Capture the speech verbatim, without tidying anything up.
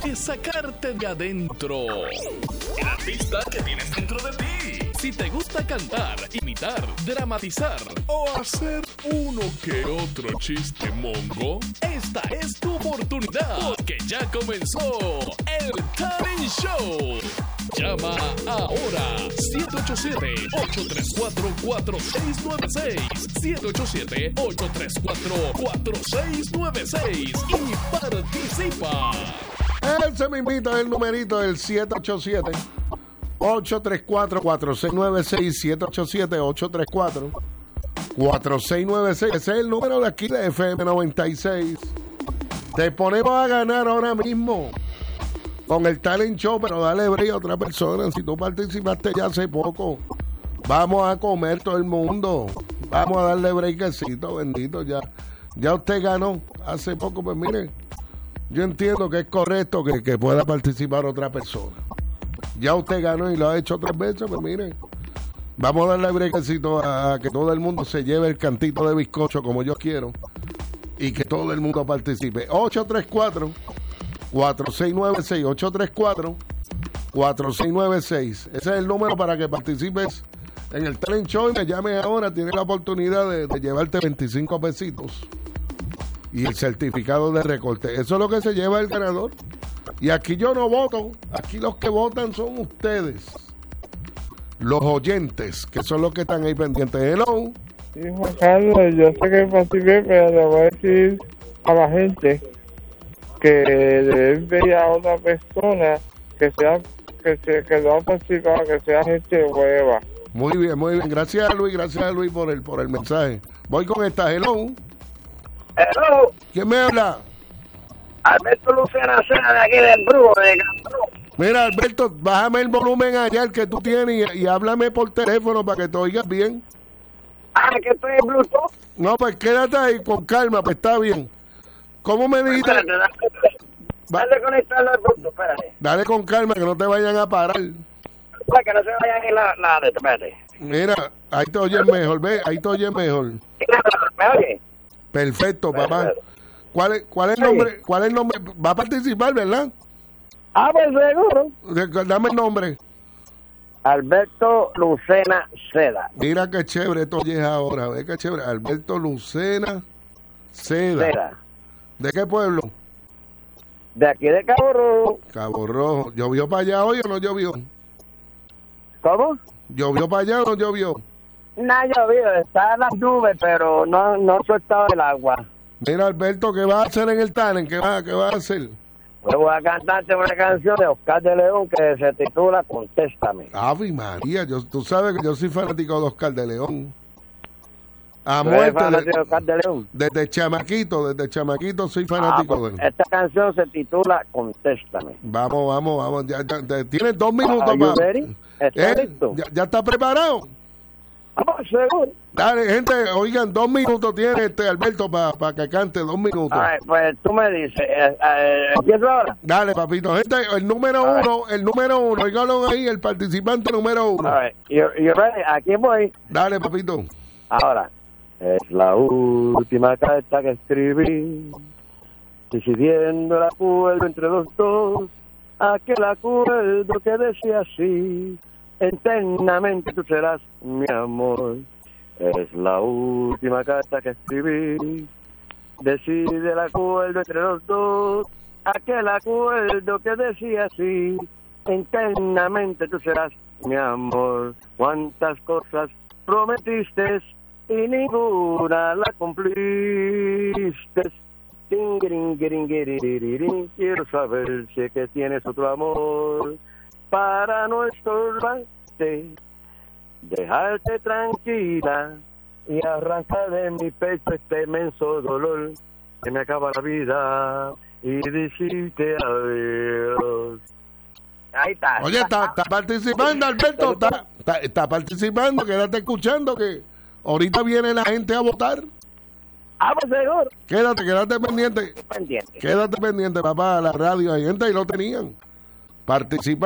que sacarte de adentro. El artista que tienes dentro de ti. Si te gusta cantar, imitar, dramatizar o hacer uno que otro chiste mongo, esta es tu oportunidad, porque ya comenzó el Talent Show. Llama ahora siete ocho siete, ocho tres cuatro, cuatro seis nueve seis, siete ocho siete, ocho tres cuatro, cuatro seis nueve seis y participa. Él se me invita el numerito del siete ocho siete, ocho tres cuatro, cuatro seis nueve seis, siete ocho siete, ocho tres cuatro, cuatro seis nueve seis. Ese es el número de aquí de F M noventa y seis. Te ponemos a ganar ahora mismo con el Talent Show, pero dale break a otra persona. Si tú participaste ya hace poco, vamos a comer todo el mundo. Vamos a darle breakcito, bendito. Ya, ya usted ganó hace poco, pues mire, yo entiendo que es correcto que, que pueda participar otra persona. Ya usted ganó y lo ha hecho tres veces, pues mire, vamos a darle brequecito a, a que todo el mundo se lleve el cantito de bizcocho como yo quiero y que todo el mundo participe. ocho tres cuatro, cuatro seis nueve seis, ocho tres cuatro, cuatro seis nueve seis. Ese es el número para que participes en el Talent Show y me llames ahora. Tienes la oportunidad de, de llevarte veinticinco pesitos y el certificado de recorte. Eso es lo que se lleva el ganador. Y aquí yo no voto, aquí los que votan son ustedes, los oyentes, que son los que están ahí pendientes. Hello. Sí, Juan Carlos, yo sé que participé, pero le voy a decir a la gente que deben ver a otra persona que sea, que se, que no ha participado, que sea gente nueva. Muy bien, muy bien. Gracias a Luis, gracias a Luis por el, por el mensaje. Voy con esta. Hello. Hello. ¿Quién me habla? Alberto Lucena Cena de aquí del Brujo, de Castro. Mira, Alberto, bájame el volumen allá, el que tú tienes, y, y háblame por teléfono para que te oigas bien. Ah, que estoy en Bluetooth. No, pues quédate ahí con calma, pues está bien. ¿Cómo me dijiste? Espérate, dale, dale conectarlo al Bluetooth, espérate. Dale con calma, que no te vayan a parar. Para que no se vayan en la... la espérate. Mira, ahí te oyes mejor, ve, ahí te oyes mejor. ¿Me oye? Perfecto, papá. ¿Cuál es, cuál es el nombre? ¿Cuál es el nombre? Va a participar, ¿verdad? Ah, pues seguro. Dame el nombre. Alberto Lucena Seda. Mira qué chévere esto oyes ahora, ve qué chévere. Alberto Lucena Seda. Seda. ¿De qué pueblo? De aquí de Cabo Rojo. Cabo Rojo. ¿Llovió para allá hoy o no llovió? ¿Cómo? ¿Llovió para allá o no llovió? No ha llovido, está en las nubes, pero no, no ha soltado el agua. Mira, Alberto, ¿qué vas a hacer en el talent? ¿Qué vas, qué vas a hacer? Pues voy a cantarte una canción de Oscar de León que se titula Contéstame. Ave María, yo, tú sabes que yo soy fanático de Oscar de León. A ¿Tú eres muerte. fanático De, de Oscar de León? Desde chamaquito, desde chamaquito soy fanático Ah, pues, de él. esta canción se titula Contéstame. Vamos, vamos, vamos. Ya, ya, ya, tienes dos minutos Are you más. ready? ¿Estás ¿Eh? listo? ¿Ya, ¿Ya está preparado? Vamos, seguro. Dale, gente, oigan, dos minutos tiene este Alberto para pa que cante, dos minutos. Ay, pues tú me dices, eh, eh, ¿empiezo ahora? Dale, papito. Gente, el número All uno, el número uno, oiganlo ahí, el participante número uno. A ver, you, you ready? Aquí voy. Dale, papito. Ahora, es la última carta que escribí, decidiendo el acuerdo entre los dos, aquel acuerdo que decía así, eternamente tú serás mi amor. Es la última carta que escribí, decide el acuerdo entre los dos, aquel acuerdo que decía así, eternamente tú serás mi amor. Cuántas cosas prometiste y ninguna la cumpliste. Quiero saber si es que tienes otro amor para no estorbarte, dejarte tranquila y arrancar de mi pecho este inmenso dolor que me acaba la vida y decirte adiós. Ahí está. Oye, está, está participando, Alberto, está, está, está participando, quédate escuchando que ahorita viene la gente a votar. Vamos, seguro. Quédate, quédate pendiente. Pendiente. Quédate pendiente, papá, a la radio. Hay gente ahí lo tenían. Participa.